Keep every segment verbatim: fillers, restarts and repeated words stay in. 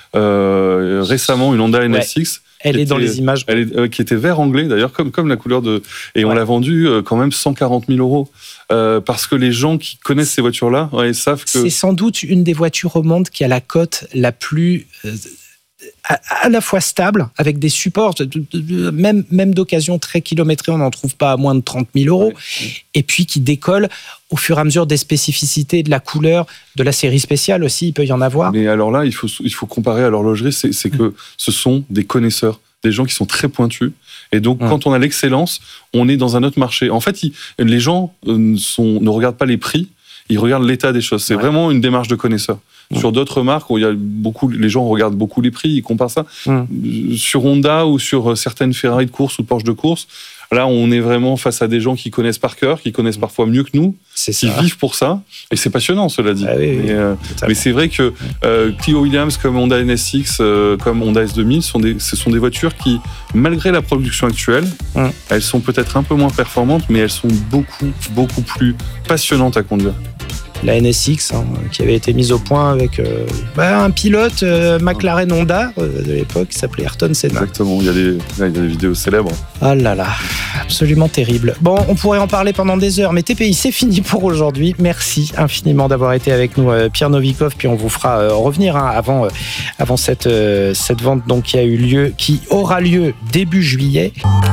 euh, récemment une Honda N S X. Ouais. Elle est était, dans les images. Elle est, euh, qui était vert anglais, d'ailleurs, comme, comme la couleur de... Et ouais. on l'a vendue euh, quand même cent quarante mille euros. Euh, parce que les gens qui connaissent ces voitures-là ouais, savent que... C'est sans doute une des voitures au monde qui a la cote la plus... Euh, à, à la fois stable, avec des supports, de, de, de, même, même d'occasion très kilométrés, on n'en trouve pas à moins de trente mille euros, ouais. et puis qui décolle au fur et à mesure des spécificités, de la couleur, de la série spéciale aussi, il peut y en avoir. Mais alors là, il faut, il faut comparer à l'horlogerie, c'est, c'est que ce sont des connaisseurs, des gens qui sont très pointus, et donc mmh. quand on a l'excellence, on est dans un autre marché. En fait, il, les gens sont, ne regardent pas les prix, ils regardent l'état des choses. C'est ouais. vraiment une démarche de connaisseur. Mmh. Sur d'autres marques où il y a beaucoup, les gens regardent beaucoup les prix, ils comparent ça. Mmh. Sur Honda ou sur certaines Ferrari de course ou Porsche de course, là, on est vraiment face à des gens qui connaissent par cœur, qui connaissent parfois mieux que nous, c'est qui ça. vivent pour ça. Et c'est passionnant, cela dit. Ah oui, oui, mais, euh, mais c'est vrai que euh, Clio Williams, comme Honda N S X, euh, comme Honda S deux mille, sont des, ce sont des voitures qui, malgré la production actuelle, mmh. elles sont peut-être un peu moins performantes, mais elles sont beaucoup, beaucoup plus passionnantes à conduire. La N S X, hein, qui avait été mise au point avec euh, bah, un pilote euh, McLaren Honda euh, de l'époque qui s'appelait Ayrton Senna. Exactement, il y a des, il y a des vidéos célèbres. Ah là là, absolument terrible. Bon, on pourrait en parler pendant des heures, mais T P I, c'est fini pour aujourd'hui. Merci infiniment d'avoir été avec nous, euh, Pierre Novikov, puis on vous fera euh, revenir hein, avant, euh, avant cette, euh, cette vente donc, qui a eu lieu, qui aura lieu début juillet.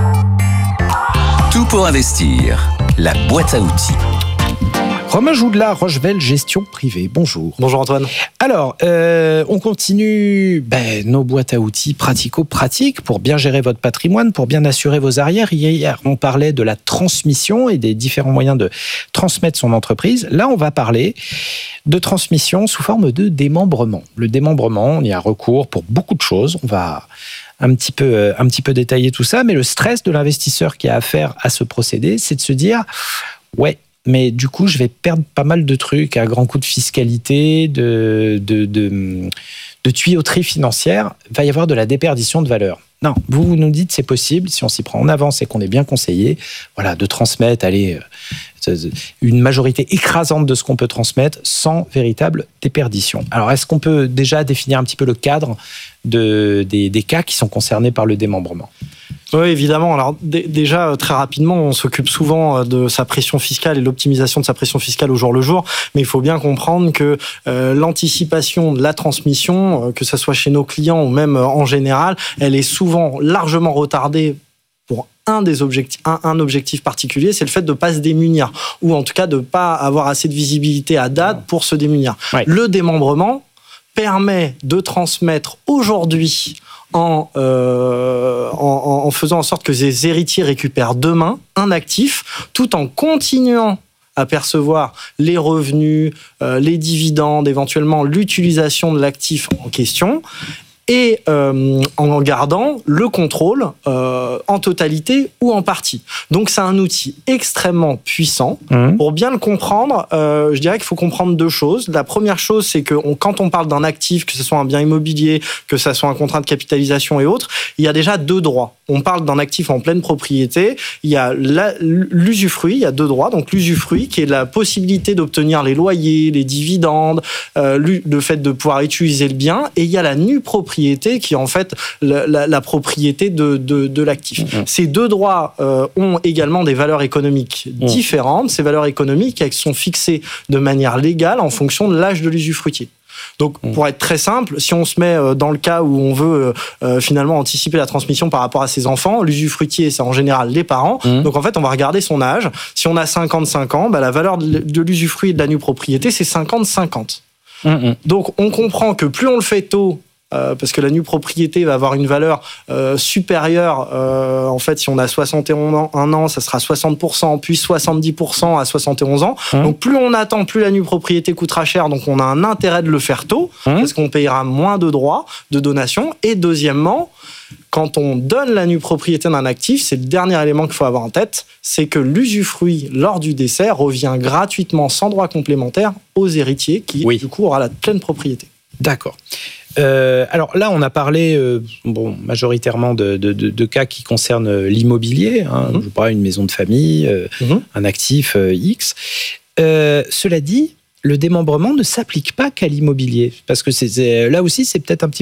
Tout pour investir, la boîte à outils. Romain Joudla, Rochevel, gestion privée. Bonjour. Bonjour Antoine. Alors, euh, on continue ben, nos boîtes à outils pratico-pratiques pour bien gérer votre patrimoine, pour bien assurer vos arrières. Hier, on parlait de la transmission et des différents moyens de transmettre son entreprise. Là, on va parler de transmission sous forme de démembrement. Le démembrement, on y a recours pour beaucoup de choses. On va un petit peu, un petit peu détailler tout ça, mais le stress de l'investisseur qui a affaire à ce procédé, c'est de se dire « ouais, mais du coup, je vais perdre pas mal de trucs à grands coups de fiscalité, de, de, de, de tuyauterie financière. Il va y avoir de la déperdition de valeur. » Non, vous, vous nous dites c'est possible, si on s'y prend en avance et qu'on est bien conseillé, voilà, de transmettre, allez, une majorité écrasante de ce qu'on peut transmettre sans véritable déperdition. Alors, est-ce qu'on peut déjà définir un petit peu le cadre de, des, des cas qui sont concernés par le démembrement ? Oui, évidemment. Alors d- déjà, très rapidement, on s'occupe souvent de sa pression fiscale et l'optimisation de sa pression fiscale au jour le jour, mais il faut bien comprendre que euh, l'anticipation de la transmission, euh, que ce soit chez nos clients ou même euh, en général, elle est souvent largement retardée pour un des objectifs, un, un objectif particulier, c'est le fait de ne pas se démunir, ou en tout cas de ne pas avoir assez de visibilité à date pour se démunir. Ouais. Le démembrement permet de transmettre aujourd'hui En, euh, en, en faisant en sorte que les héritiers récupèrent demain un actif, tout en continuant à percevoir les revenus, euh, les dividendes, éventuellement l'utilisation de l'actif en question, et euh, en gardant le contrôle euh, en totalité ou en partie. Donc c'est un outil extrêmement puissant. Mmh. Pour bien le comprendre, euh, je dirais qu'il faut comprendre deux choses. La première chose, c'est que on, quand on parle d'un actif, que ce soit un bien immobilier, que ce soit un contrat de capitalisation et autres, il y a déjà deux droits. On parle d'un actif en pleine propriété, il y a la, l'usufruit, il y a deux droits. Donc l'usufruit, qui est la possibilité d'obtenir les loyers, les dividendes, euh, le fait de pouvoir utiliser le bien, et il y a la nue propriété, qui est en fait la, la, la propriété de, de, de l'actif. Mmh. Ces deux droits euh, ont également des valeurs économiques mmh. différentes. Ces valeurs économiques, elles sont fixées de manière légale en fonction de l'âge de l'usufruitier. Donc, mmh. pour être très simple, si on se met dans le cas où on veut euh, finalement anticiper la transmission par rapport à ses enfants, l'usufruitier, c'est en général les parents. Mmh. Donc, en fait, on va regarder son âge. Si on a cinquante-cinq ans, bah, la valeur de, de l'usufruit et de la nue propriété, c'est cinquante cinquante. Mmh. Donc, on comprend que plus on le fait tôt, Euh, parce que la nue propriété va avoir une valeur euh, supérieure. Euh, en fait, si on a soixante et un ans, ça sera soixante pour cent, puis soixante-dix pour cent à soixante et onze ans. Mmh. Donc, plus on attend, plus la nue propriété coûtera cher. Donc, on a un intérêt de le faire tôt, mmh. parce qu'on payera moins de droits, de donations. Et deuxièmement, quand on donne la nue propriété d'un actif, c'est le dernier élément qu'il faut avoir en tête, c'est que l'usufruit, lors du décès, revient gratuitement, sans droit complémentaire, aux héritiers, qui, oui. du coup, aura la pleine propriété. D'accord. Euh, alors là, on a parlé euh, bon, majoritairement de, de, de, de cas qui concernent l'immobilier, hein, mmh. je sais pas, une maison de famille, euh, mmh. un actif euh, X. Euh, cela dit, le démembrement ne s'applique pas qu'à l'immobilier, parce que c'est, c'est, là aussi, c'est peut-être un petit